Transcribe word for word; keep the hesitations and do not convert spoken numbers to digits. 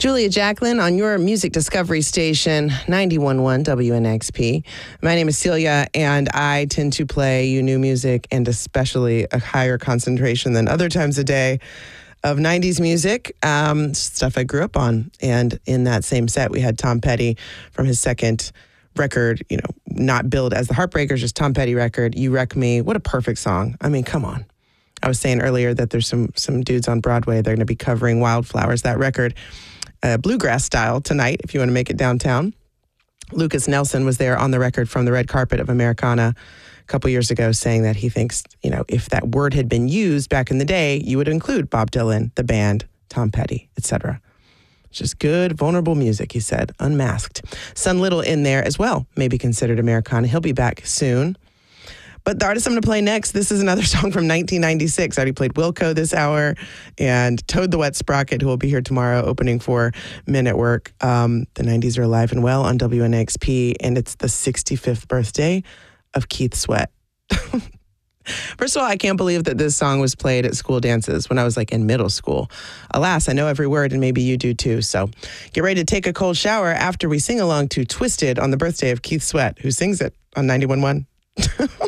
Julia Jacklin on your music discovery station, ninety-one point one W N X P. My name is Celia, and I tend to play you new music, and especially a higher concentration than other times a day of nineties music, um, stuff I grew up on. And in that same set, we had Tom Petty from his second record, you know, not billed as the Heartbreakers, just Tom Petty record, You Wreck Me. What a perfect song. I mean, come on. I was saying earlier that there's some some dudes on Broadway, they're going to be covering Wildflowers, that record, uh, bluegrass style tonight, if you want to make it downtown. Lucas Nelson was there on the record from the red carpet of Americana a couple years ago, saying that he thinks, you know, if that word had been used back in the day, you would include Bob Dylan, the band, Tom Petty, et cetera. Just good, vulnerable music, he said, unmasked. Sun Little in there as well, maybe considered Americana. He'll be back soon. But the artist I'm going to play next, this is another song from nineteen ninety-six. I already played Wilco this hour, and Toad the Wet Sprocket, who will be here tomorrow opening for Men at Work. Um, the nineties are alive and well on W N X P, and it's the sixty-fifth birthday of Keith Sweat. First of all, I can't believe that this song was played at school dances when I was like in middle school. Alas, I know every word, and maybe you do too. So get ready to take a cold shower after we sing along to Twisted on the birthday of Keith Sweat, who sings it on ninety-one point one.